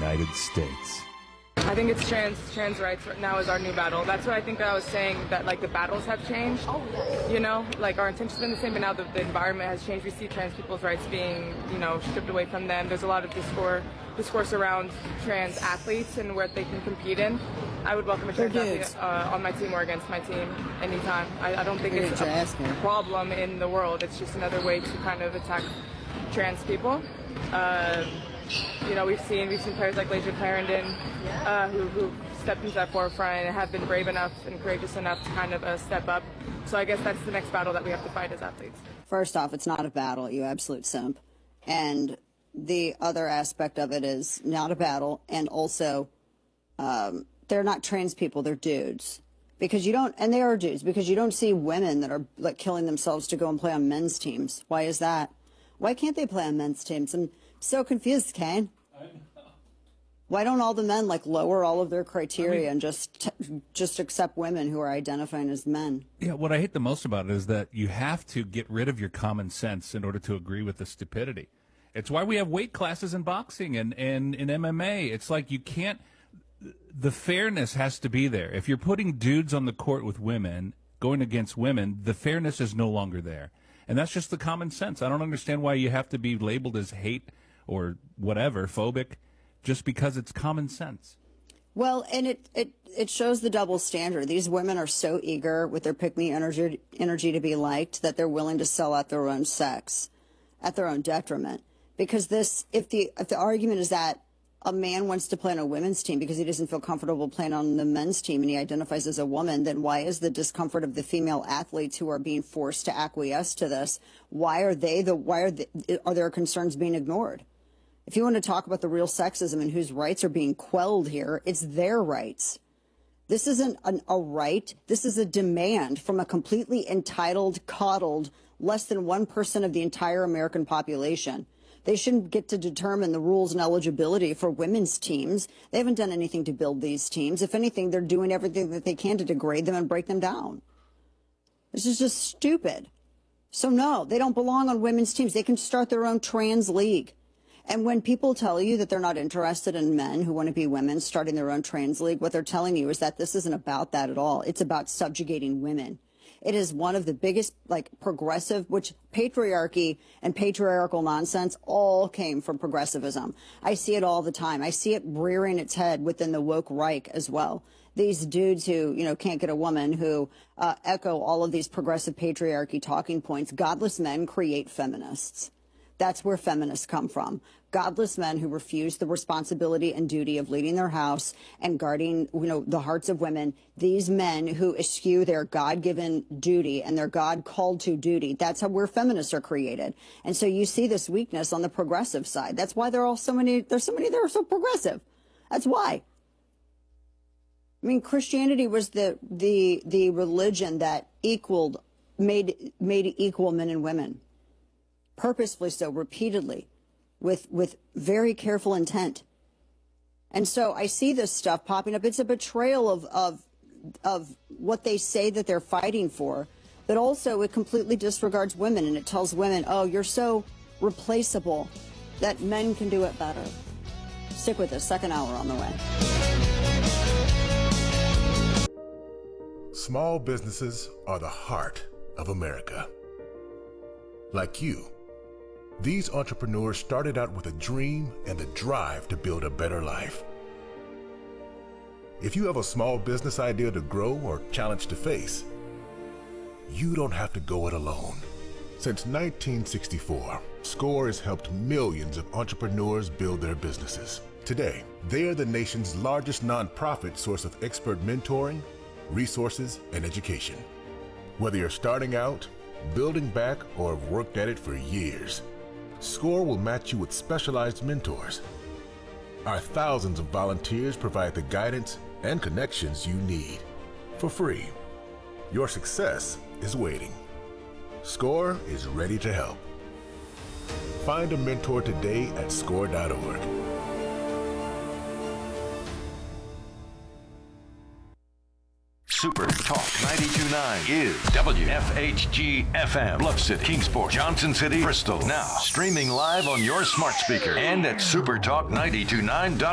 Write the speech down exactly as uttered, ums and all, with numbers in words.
United States? I think it's trans trans rights right now is our new battle. That's what I think I was saying, that like the battles have changed. Oh, yes. You know, like our intentions have been the same, but now the, the environment has changed. We see trans people's rights being, you know, stripped away from them. There's a lot of discourse, discourse around trans athletes and what they can compete in. I would welcome a trans athlete uh, on my team or against my team anytime. I, I don't think it's a problem in the world. It's just another way to kind of attack trans people. Uh, You know, we've seen we've seen players like Layshia Clarendon uh, who who stepped into that forefront and have been brave enough and courageous enough to kind of uh, step up. So I guess that's the next battle that we have to fight as athletes. First off, it's not a battle, you absolute simp. And the other aspect of it is not a battle, and also um, they're not trans people, they're dudes. Because you don't, and they are dudes, because you don't see women that are like killing themselves to go and play on men's teams. Why is that? Why can't they play on men's teams? I'm so confused, Kane. I know. Why don't all the men like lower all of their criteria I mean, and just t- just accept women who are identifying as men? Yeah, what I hate the most about it is that you have to get rid of your common sense in order to agree with the stupidity. It's why we have weight classes in boxing and, and in M M A. It's like you can't, the fairness has to be there. If you're putting dudes on the court with women, going against women, the fairness is no longer there. And that's just the common sense. I don't understand why you have to be labeled as hate or whatever, phobic, just because it's common sense. Well, and it, it, it shows the double standard. These women are so eager with their pick-me energy, energy to be liked that they're willing to sell out their own sex at their own detriment. Because this, if the, if the argument is that a man wants to play on a women's team because he doesn't feel comfortable playing on the men's team and he identifies as a woman, then why is the discomfort of the female athletes who are being forced to acquiesce to this, why are they the, why are, the, are their concerns being ignored? If you want to talk about the real sexism and whose rights are being quelled here, it's their rights. This isn't an, a right. This is a demand from a completely entitled, coddled, less than one percent of the entire American population. They shouldn't get to determine the rules and eligibility for women's teams. They haven't done anything to build these teams. If anything, they're doing everything that they can to degrade them and break them down. This is just stupid. So no, they don't belong on women's teams. They can start their own trans league. And when people tell you that they're not interested in men who want to be women starting their own trans league, what they're telling you is that this isn't about that at all. It's about subjugating women. It is one of the biggest, like, progressive, which patriarchy and patriarchal nonsense all came from progressivism. I see it all the time. I see it rearing its head within the woke Reich as well. These dudes who, you know, can't get a woman, who uh, echo all of these progressive patriarchy talking points. Godless men create feminists. That's where feminists come from. Godless men who refuse the responsibility and duty of leading their house and guarding, you know, the hearts of women. These men who eschew their God-given duty and their God-called to duty. That's how where feminists are created. And so you see this weakness on the progressive side. That's why there are all so many, there's so many that are so progressive. That's why. I mean, Christianity was the, the, the religion that equaled, made, made equal men and women. Purposefully so, repeatedly, with with very careful intent. And so I see this stuff popping up. It's a betrayal of of of what they say that they're fighting for, but also it completely disregards women, and it tells women, oh, you're so replaceable that men can do it better. Stick with us. Second hour on the way. Small businesses are the heart of America. Like you, these entrepreneurs started out with a dream and the drive to build a better life. If you have a small business idea to grow or challenge to face, you don't have to go it alone. Since nineteen sixty-four, SCORE has helped millions of entrepreneurs build their businesses. Today, they are the nation's largest nonprofit source of expert mentoring, resources, and education. Whether you're starting out, building back, or have worked at it for years, SCORE will match you with specialized mentors. Our thousands of volunteers provide the guidance and connections you need for free. Your success is waiting. SCORE is ready to help. Find a mentor today at score dot org. Super Talk ninety-two point nine is W F H G F M, Bluff City, Kingsport, Johnson City, Bristol. Now streaming live on your smart speaker and at super talk nine two nine dot com.